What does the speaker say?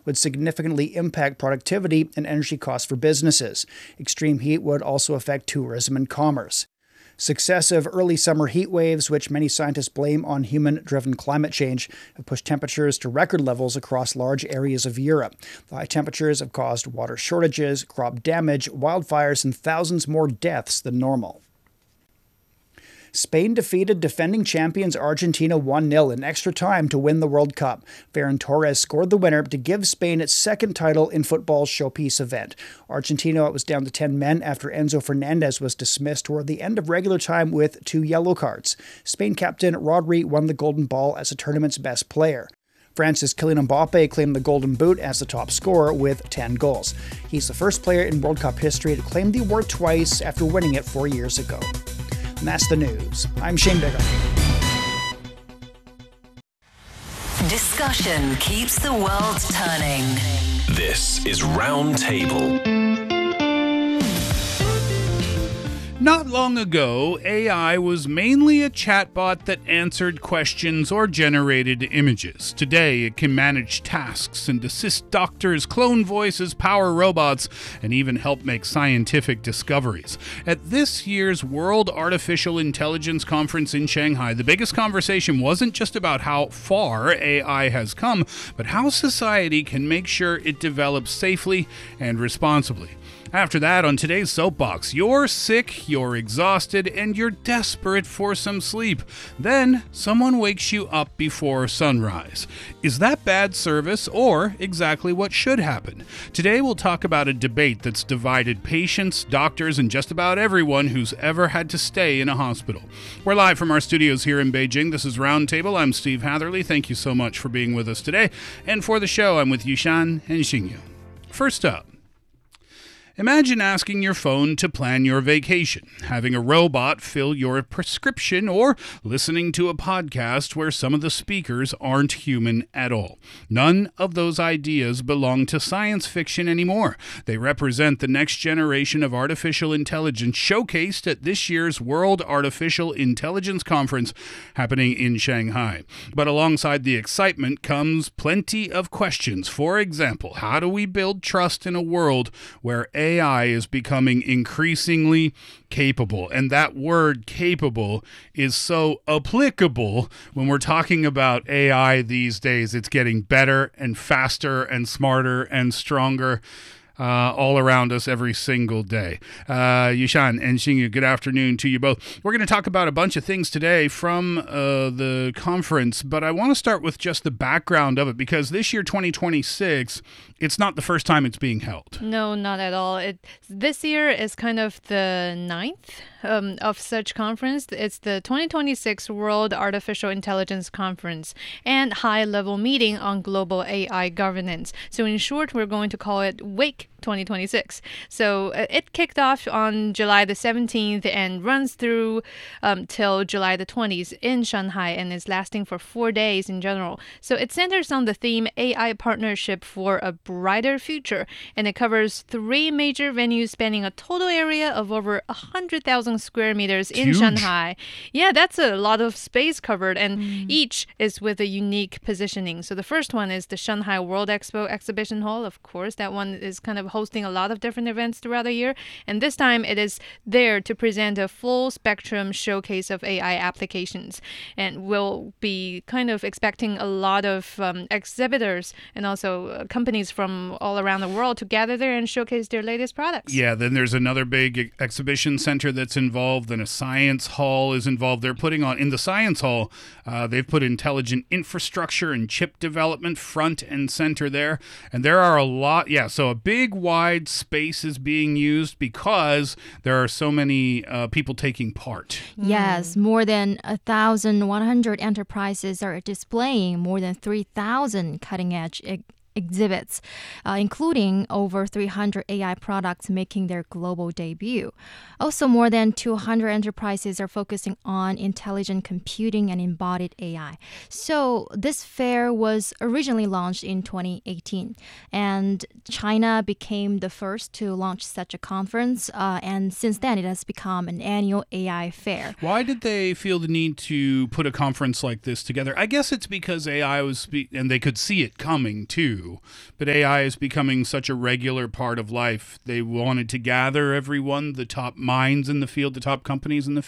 would significantly impact productivity and energy costs for businesses. Extreme heat would also affect tourism and commerce. Successive early summer heat waves, which many scientists blame on human-driven climate change, have pushed temperatures to record levels across large areas of Europe. The high temperatures have caused water shortages, crop damage, wildfires, and thousands more deaths than normal. Spain defeated defending champions Argentina 1-0 in extra time to win the World Cup. Ferran Torres scored the winner to give Spain its second title in football's showpiece event. Argentina was down to 10 men after Enzo Fernandez was dismissed toward the end of regular time with 2 yellow cards. Spain captain Rodri won the Golden Ball as the tournament's best player. France's Kylian Mbappe claimed the Golden Boot as the top scorer with 10 goals. He's the first player in World Cup history to claim the award twice after winning it 4 years ago. And that's the news. I'm Shane Bigham. Discussion keeps the world turning. This is Roundtable. Not long ago, AI was mainly a chatbot that answered questions or generated images. Today, it can manage tasks and assist doctors, clone voices, power robots, and even help make scientific discoveries. At this year's World Artificial Intelligence Conference in Shanghai, the biggest conversation wasn't just about how far AI has come, but how society can make sure it develops safely and responsibly. After that, on today's Soapbox, you're sick, you're exhausted, and you're desperate for some sleep. Then, someone wakes you up before sunrise. Is that bad service, or exactly what should happen? Today, we'll talk about a debate that's divided patients, doctors, and just about everyone who's ever had to stay in a hospital. We're live from our studios here in Beijing. This is Roundtable. I'm Steve Hatherley. Thank you so much for being with us today. And for the show, I'm with Yushan and Xingyu. First up, imagine asking your phone to plan your vacation, having a robot fill your prescription, or listening to a podcast where some of the speakers aren't human at all. None of those ideas belong to science fiction anymore. They represent the next generation of artificial intelligence showcased at this year's World Artificial Intelligence Conference happening in Shanghai. But alongside the excitement comes plenty of questions. For example, how do we build trust in a world where AI is becoming increasingly capable? And that word capable is so applicable when we're talking about AI these days. It's getting better and faster and smarter and stronger all around us every single day. Yushan and Xingyu, good afternoon to you both. We're going to talk about a bunch of things today from the conference, but I want to start with just the background of it, because this year, 2026, it's not the first time it's being held. No, not at all. This year is kind of the ninth of such conference. It's the 2026 World Artificial Intelligence Conference and high-level meeting on global AI governance. So in short, we're going to call it WAKE 2026. So it kicked off on July the 17th and runs through till July the 20th in Shanghai, and is lasting for 4 days in general. So it centers on the theme AI Partnership for a Brighter Future, and it covers 3 major venues spanning a total area of over 100,000 square meters in Huge. Shanghai. Yeah, that's a lot of space covered, and each is with a unique positioning. So the first one is the Shanghai World Expo Exhibition Hall. Of course, that one is kind of hosting a lot of different events throughout the year, and this time it is there to present a full spectrum showcase of AI applications. And we'll be kind of expecting a lot of exhibitors and also companies from all around the world to gather there and showcase their latest products. Yeah, then there's another big exhibition center that's involved, and a science hall is involved. They're putting on, in the science hall, they've put intelligent infrastructure and chip development front and center there. And there are a lot, so a big wide space is being used because there are so many people taking part. Yes, more than 1,100 enterprises are displaying more than 3,000 cutting-edge exhibits, including over 300 AI products making their global debut. Also, more than 200 enterprises are focusing on intelligent computing and embodied AI. So this fair was originally launched in 2018, and China became the first to launch such a conference, and since then it has become an annual AI fair. Why did they feel the need to put a conference like this together? I guess it's because AI was, and they could see it coming too. do. But AI is becoming such a regular part of life. They wanted to gather everyone, the top minds in the field, the top companies in the